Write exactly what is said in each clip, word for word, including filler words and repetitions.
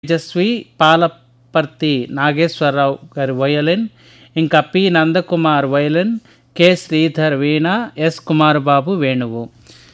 తేజస్వి, పాలపర్తి నాగేశ్వరరావు గారి వయోలిన్, ఇంకా P Nandakumar violin, K Sridhar వీణ, yes Kumar బాబు వేణువు.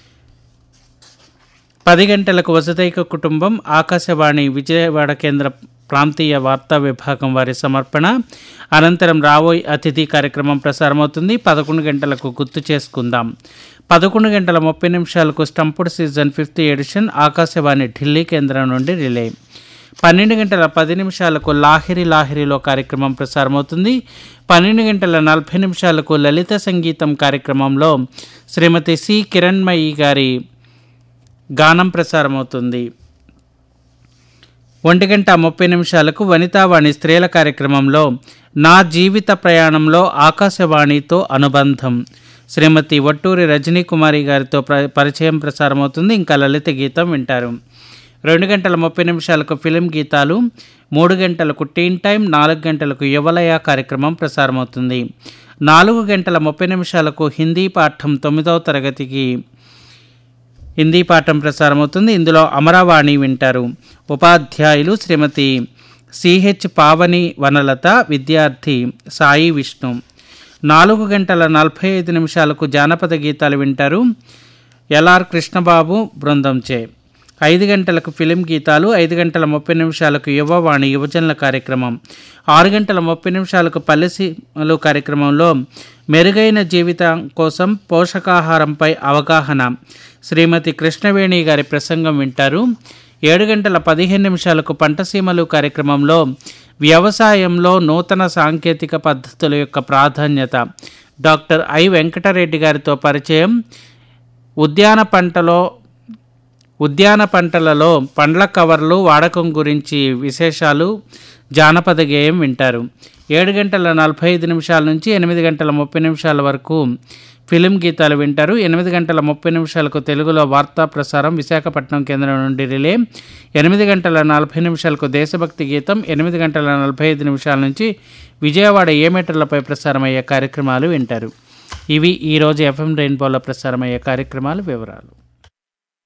పది గంటలకు వసుదైక కుటుంబం ఆకాశవాణి విజయవాడ కేంద్ర ప్రాంతీయ వార్తా విభాగం వారి సమర్పణ. అనంతరం రావోయ్ అతిథి కార్యక్రమం ప్రసారమవుతుంది. పదకొండు గంటలకు గుర్తు చేసుకుందాం. పదకొండు గంటల ముప్పై నిమిషాలకు స్టంపుడ్ season fifth edition Akashvani Delhi కేంద్రం నుండి రిలే. పన్నెండు గంటల పది నిమిషాలకు లాహిరి లాహిరిలో కార్యక్రమం ప్రసారమవుతుంది. పన్నెండు గంటల నలభై నిమిషాలకు లలిత సంగీతం కార్యక్రమంలో శ్రీమతి సి కిరణ్మయి గారి గానం ప్రసారమవుతుంది. ఒంటి గంట ముప్పై నిమిషాలకు వనితావాణి స్త్రీల కార్యక్రమంలో నా జీవిత ప్రయాణంలో ఆకాశవాణితో అనుబంధం శ్రీమతి వట్టూరి రజనీకుమారి గారితో ప్ర పరిచయం ప్రసారమవుతుంది. ఇంకా లలిత గీతం వింటారు. రెండు గంటల ముప్పై నిమిషాలకు ఫిలిం గీతాలు, మూడు గంటలకు టీన్ టైం, నాలుగు గంటలకు యువలయ కార్యక్రమం ప్రసారమవుతుంది. నాలుగు గంటల ముప్పై నిమిషాలకు హిందీ పాఠం తొమ్మిదవ తరగతికి హిందీ పాఠం ప్రసారమవుతుంది. ఇందులో అమరవాణి వింటారు. ఉపాధ్యాయులు శ్రీమతి సిహెచ్ పావని వనలత, విద్యార్థి సాయి విష్ణు. నాలుగు గంటల నలభై ఐదు నిమిషాలకు జానపద గీతాలు వింటారు. ఎల్ఆర్ కృష్ణబాబు బృందంచే. ఐదు గంటలకు ఫిలిం గీతాలు, ఐదు గంటల ముప్పై నిమిషాలకు యువవాణి యువజనుల కార్యక్రమం, ఆరు గంటల ముప్పై నిమిషాలకు పల్లెసీమలు కార్యక్రమంలో మెరుగైన జీవితం కోసం పోషకాహారంపై అవగాహన శ్రీమతి కృష్ణవేణి గారి ప్రసంగం వింటారు. ఏడు గంటల పదిహేను నిమిషాలకు పంటసీమలు కార్యక్రమంలో వ్యవసాయంలో నూతన సాంకేతిక పద్ధతుల యొక్క ప్రాధాన్యత డాక్టర్ ఐ వెంకటరెడ్డి గారితో పరిచయం, ఉద్యాన పంటలో ఉద్యాన పంటలలో పండ్ల కవర్లు వాడకం గురించి విశేషాలు, జానపద గేయం వింటారు. ఏడు గంటల నలభై ఐదు నిమిషాల నుంచి ఎనిమిది గంటల ముప్పై నిమిషాల వరకు ఫిలిం గీతాలు వింటారు. ఎనిమిది గంటల ముప్పై నిమిషాలకు తెలుగులో వార్తా ప్రసారం విశాఖపట్నం కేంద్రం నుండి రిలే. ఎనిమిది గంటల నలభై నిమిషాలకు దేశభక్తి గీతం, ఎనిమిది గంటల నలభై ఐదు నిమిషాల నుంచి విజయవాడ ఏ మీటర్లపై ప్రసారమయ్యే కార్యక్రమాలు వింటారు. ఇవి ఈరోజు ఎఫ్ఎం రెయిన్బోలో ప్రసారమయ్యే కార్యక్రమాల వివరాలు.